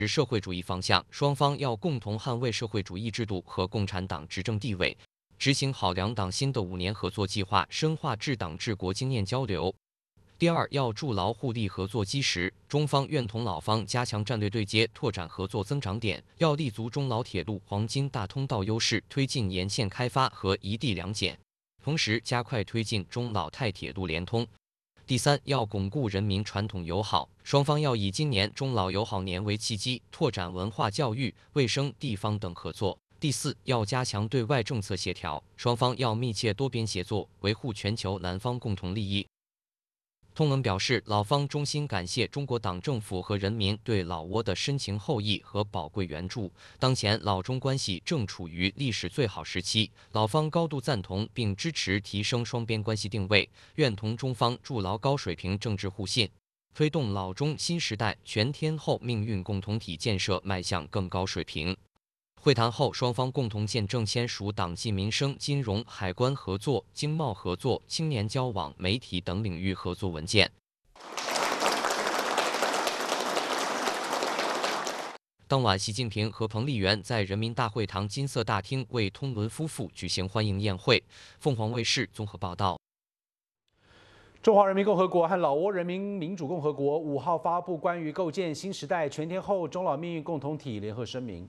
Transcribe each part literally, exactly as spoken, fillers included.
社会主义方向，双方要共同捍卫社会主义制度和共产党执政地位，执行好两党新的五年合作计划，深化治党治国经验交流。第二，要筑牢互利合作基石，中方愿同老方加强战略对接，拓展合作增长点，要立足中老铁路黄金大通道优势，推进沿线开发和一地两检，同时加快推进中老泰铁路联通。第三，要巩固人民传统友好，双方要以今年中老友好年为契机，拓展文化教育、卫生、地方等合作。第四，要加强对外政策协调，双方要密切多边协作，维护全球南方共同利益。通文表示，老方衷心感谢中国党政府和人民对老挝的深情厚谊和宝贵援助。当前老中关系正处于历史最好时期，老方高度赞同并支持提升双边关系定位，愿同中方筑牢高水平政治互信，推动老中新时代全天候命运共同体建设迈向更高水平。会谈后，双方共同见证签署党纪民生、金融、海关合作、经贸合作、青年交往、媒体等领域合作文件。当晚，习近平和彭丽媛在人民大会堂金色大厅为通伦夫妇举行欢迎宴会。凤凰卫视综合报道。 中华人民共和国和老挝人民民主共和国五号发布关于构建新时代全天候中老命运共同体联合声明。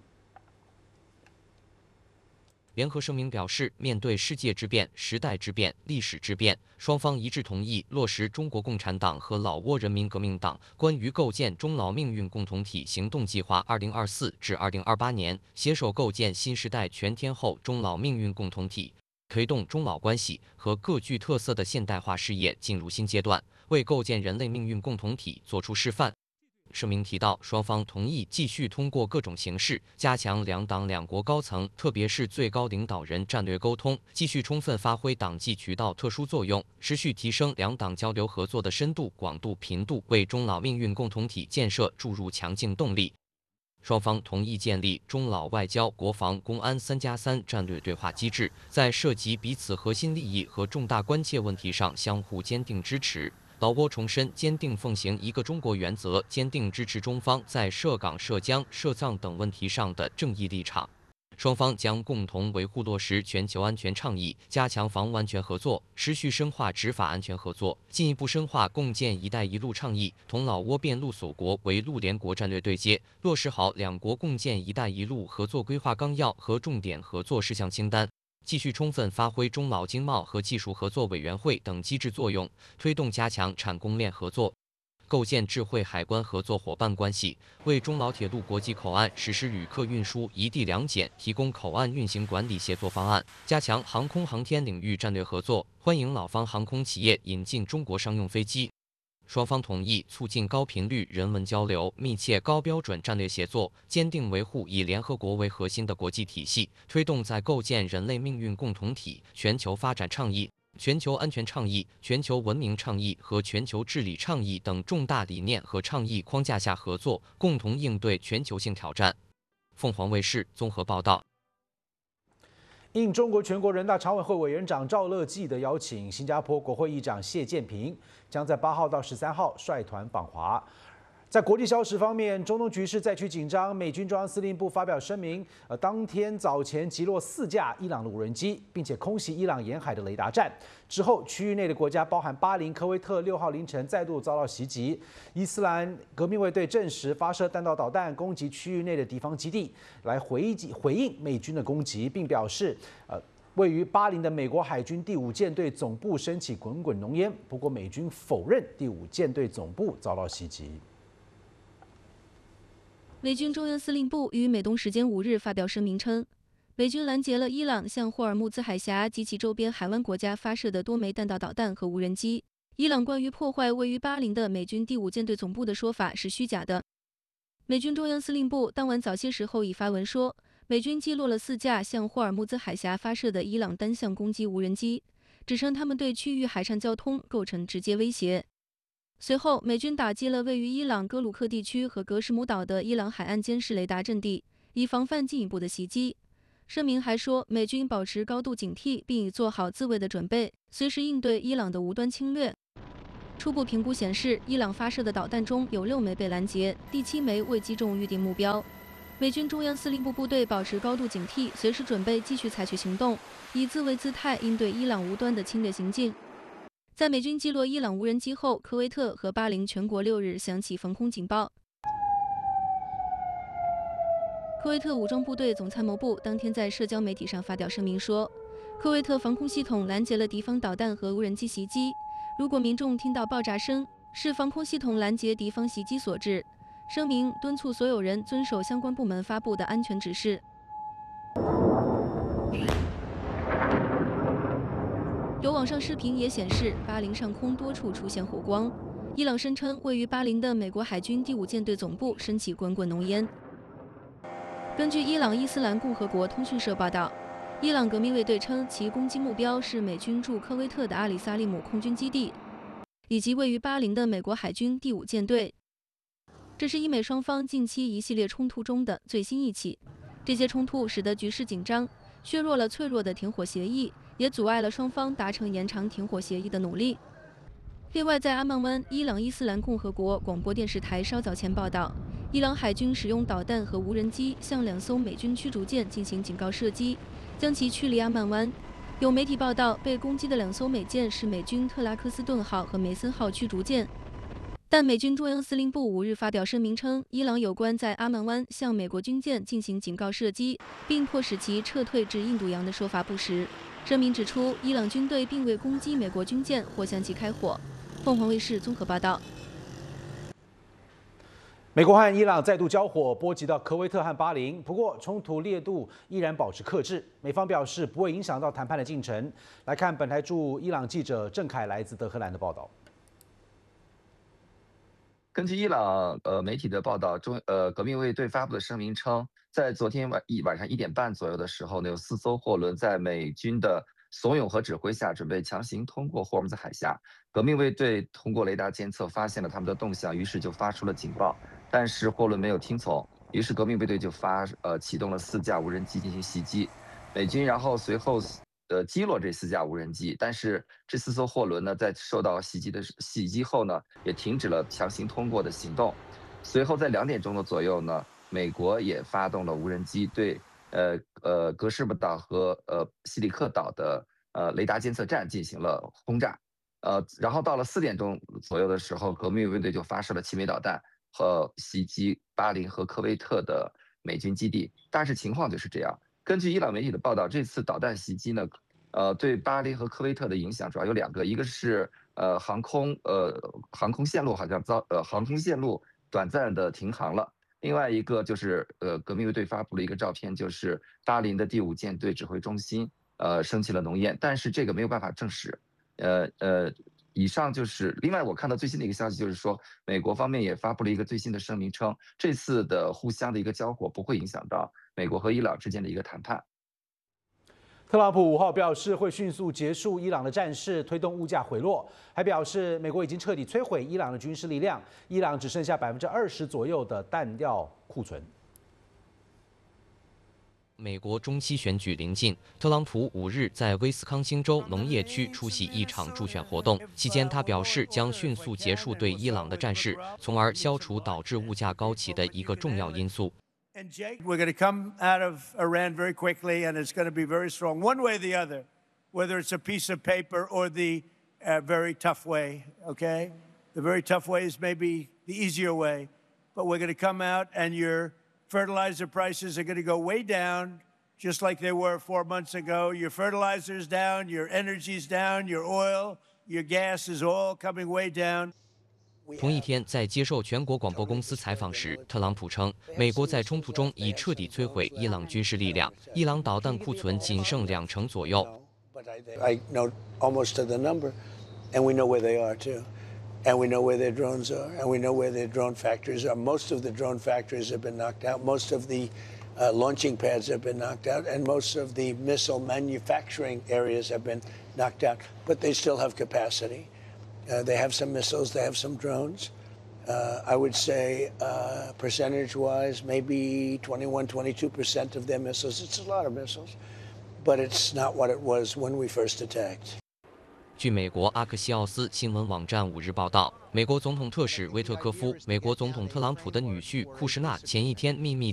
联合声明表示，面对世界之变、时代之变、历史之变，双方一致同意落实中国共产党和老挝人民革命党关于构建中老命运共同体行动计划（二零二四至二零二八年），携手构建新时代全天候中老命运共同体，推动中老关系和各具特色的现代化事业进入新阶段，为构建人类命运共同体作出示范。声明提到，双方同意继续通过各种形式加强两党两国高层，特别是最高领导人战略沟通，继续充分发挥党纪渠道特殊作用，持续提升两党交流合作的深度、广度、频度，为中老命运共同体建设注入强劲动力。双方同意建立中老外交、国防、公安三加三战略对话机制，在涉及彼此核心利益和重大关切问题上相互坚定支持。老挝重申坚定奉行一个中国原则，坚定支持中方在涉港、涉疆、涉藏等问题上的正义立场。双方将共同维护落实全球安全倡议，加强防务安全合作，持续深化执法安全合作，进一步深化共建“一带一路”倡议，同老挝变陆锁国为陆联国战略对接，落实好两国共建“一带一路”合作规划纲要和重点合作事项清单。继续充分发挥中老经贸和技术合作委员会等机制作用，推动加强产供链合作，构建智慧海关合作伙伴关系，为中老铁路国际口岸实施旅客运输一地两检提供口岸运行管理协作方案，加强航空航天领域战略合作，欢迎老方航空企业引进中国商用飞机。双方同意促进高频率人文交流，密切高标准战略协作，坚定维护以联合国为核心的国际体系，推动在构建人类命运共同体、全球发展倡议、全球安全倡议、全球文明倡议和全球治理倡议等重大理念和倡议框架下合作，共同应对全球性挑战。凤凰卫视综合报道。 应中国全国人大常委会委员长赵乐际的邀请，新加坡国会议长谢建平将在八号到十三号率团访华。在国际消息方面，中东局势再趋紧张，美军中央司令部发表声明，呃，当天早前击落四架伊朗的无人机，并且空袭伊朗沿海的雷达站。之后，区域内的国家包含巴林、科威特，六号凌晨再度遭到袭击。伊斯兰革命卫队证实发射弹道导弹攻击区域内的敌方基地，来回回应美军的攻击，并表示，呃。位于巴林的美国海军第五舰队总部升起滚滚浓烟，不过美军否认第五舰队总部遭到袭击。 美军中央司令部于美东时间五日发表声明称，美军拦截了伊朗向霍尔木兹海峡及其周边海湾国家发射的多枚弹道导弹和无人机。伊朗关于破坏位于巴林的美军第五舰队总部的说法是虚假的。美军中央司令部当晚早些时候已发文说，美军击落了四架向霍尔木兹海峡发射的伊朗单向攻击无人机，指称他们对区域海上交通构成直接威胁。随后，美军打击了位于伊朗哥鲁克地区和格什姆岛的伊朗海岸监视雷达阵地，以防范进一步的袭击。声明还说，美军保持高度警惕，并已做好自卫的准备，随时应对伊朗的无端侵略。 初步评估显示，伊朗发射的导弹中有六枚被拦截，第七枚未击中预定目标。美军中央司令部部队保持高度警惕，随时准备继续采取行动，以自卫姿态应对伊朗无端的侵略行径。在美军击落伊朗无人机后，科威特和巴林全国六日响起防空警报。科威特武装部队总参谋部当天在社交媒体上发表声明说，科威特防空系统拦截了敌方导弹和无人机袭击。如果民众听到爆炸声，是防空系统拦截敌方袭击所致。声明敦促所有人遵守相关部门发布的安全指示。有网上视频也显示，巴林上空多处出现火光。伊朗声称，位于巴林的美国海军第五舰队总部升起滚滚浓烟。根据伊朗伊斯兰共和国通讯社报道，伊朗革命卫队称，其攻击目标是美军驻科威特的阿里萨利姆空军基地，以及位于巴林的美国海军第五舰队。这是伊美双方近期一系列冲突中的最新一起。这些冲突使得局势紧张，削弱了脆弱的停火协议，也阻碍了双方达成延长停火协议的努力。另外，在阿曼湾，伊朗伊斯兰共和国广播电视台稍早前报道，伊朗海军使用导弹和无人机向两艘美军驱逐舰进行警告射击，将其驱离阿曼湾。有媒体报道，被攻击的两艘美舰是美军特拉克斯顿号和梅森号驱逐舰。但美军中央司令部五日发表声明称，伊朗有关在阿曼湾向美国军舰进行警告射击，并迫使其撤退至印度洋的说法不实。声明指出，伊朗军队并未攻击美国军舰或向其开火。凤凰卫视综合报道。 美国和伊朗再度交火，波及到科威特和巴林，不过冲突烈度依然保持克制。美方表示不会影响到谈判的进程。来看本台驻伊朗记者郑凯来自德黑兰的报道。 根据伊朗呃媒体的报道，中呃革命卫队发布的声明称，在昨天晚一晚上一点半左右的时候呢，有四艘货轮在美军的怂恿和指挥下，准备强行通过霍尔木兹海峡。革命卫队通过雷达监测发现了他们的动向，于是就发出了警报，但是货轮没有听从，于是革命卫队就发呃启动了四架无人机进行袭击，美军然后随后呃击落这四架无人机，但是这四艘货轮呢，在受到袭击的袭击后呢，也停止了强行通过的行动。随后在两点钟的左右呢，美国也发动了无人机对呃呃格什姆岛和呃西里克岛的呃雷达监测站进行了轰炸。呃，然后到了四点钟左右的时候，革命卫队就发射了七枚导弹和袭击巴林和科威特的美军基地。大致情况就是这样。根据伊朗媒体的报道，这次导弹袭击呢，呃，对巴林和科威特的影响主要有两个，一个是呃航空呃航空线路好像遭呃航空线路短暂的停航了，另外一个就是呃革命卫队发布了一个照片，就是巴林的第五舰队指挥中心呃升起了浓烟，但是这个没有办法证实。呃呃，以上就是另外我看到最新的一个消息，就是说美国方面也发布了一个最新的声明，称这次的互相的一个交火不会影响到美国和伊朗之间的一个谈判。 特朗普五号表示会迅速结束伊朗的战事，推动物价回落，还表示美国已经彻底摧毁伊朗的军事力量，伊朗只剩下百分之二十左右的弹药库存。 美国中期选举临近，特朗普五日在威斯康星州农业区出席一场助选活动，期间他表示将迅速结束对伊朗的战事，从而消除导致物价高企的一个重要因素。 And Jake, we're going to come out of Iran very quickly, and it's going to be very strong, one way or the other, whether it's a piece of paper or the uh, very tough way, okay? The very tough way is maybe the easier way, but we're going to come out, and your fertilizer prices are going to go way down, just like they were four months ago. Your fertilizer's down, your energy's down, your oil, your gas is all coming way down. 同一天，在接受全国广播公司采访时，特朗普称，美国在冲突中已彻底摧毁伊朗军事力量，伊朗导弹库存仅剩两成左右。 I know almost to the number, and we know where they are too, and we know where their drones are, and we know where their drone factories are. Most of the drone factories have been knocked out. Most of the uh, launching pads have been knocked out, and most of the missile manufacturing areas have been knocked out. But they still have capacity. Uh, they have some missiles, they have some drones. Uh, I would say uh, percentage-wise, maybe twenty-one, twenty-two percent of their missiles. It's a lot of missiles, but it's not what it was when we first attacked. 据美国阿克西奥斯新闻网站五日报道，美国总统特使威特科夫、美国总统特朗普的女婿库什纳前一天秘密